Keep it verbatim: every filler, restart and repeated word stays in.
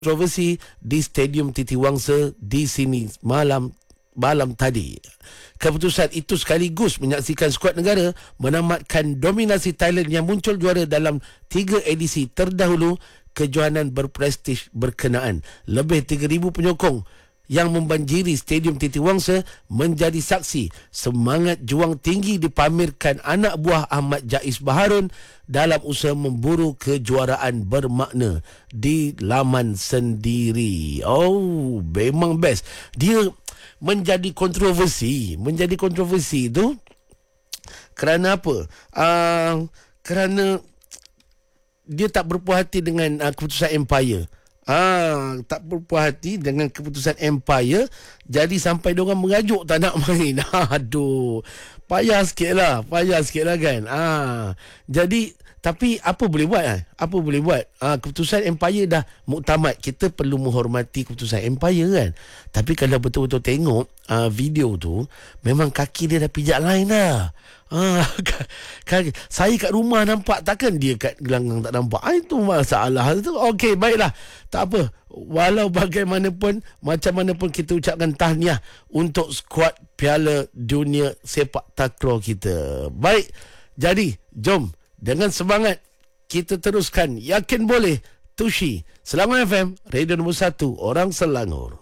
kontroversi di Stadium Titi Wangsa di sini malam malam tadi. Keputusan itu sekaligus menyaksikan skuad negara menamatkan dominasi Thailand yang muncul juara dalam tiga edisi terdahulu kejohanan berprestij berkenaan. Lebih tiga ribu penyokong yang membanjiri Stadium Titi Wangsa menjadi saksi semangat juang tinggi dipamerkan anak buah Ahmad Jais Baharun dalam usaha memburu kejuaraan bermakna di laman sendiri. Oh, memang best. Dia menjadi kontroversi. Menjadi kontroversi itu kerana apa? Uh, kerana dia tak berpuas hati dengan uh, keputusan Empire. Ah, tak berpuas hati dengan keputusan Empire, jadi sampai diorang mengajuk tak nak main. Aduh, payah sikit lah, payah sikit lah kan. Ah, jadi tapi apa boleh buat kan? Apa boleh buat? Ah, keputusan Empire dah muktamad. Kita perlu menghormati keputusan Empire kan. Tapi kalau betul-betul tengok ah, video tu, memang kaki dia dah pijak lain dah. Ah, kaki. Saya kat rumah nampak, takkan dia kat gelanggang tak nampak. Ah, itu masalah. Itu okey, baiklah. Tak apa. Walau bagaimanapun, macam mana pun kita ucapkan tahniah untuk skuad Piala Dunia Sepak Takraw kita. Baik. Jadi, jom dengan semangat kita teruskan. Yakin boleh. Tushi Selangor F M, Radio nombor satu Orang Selangor.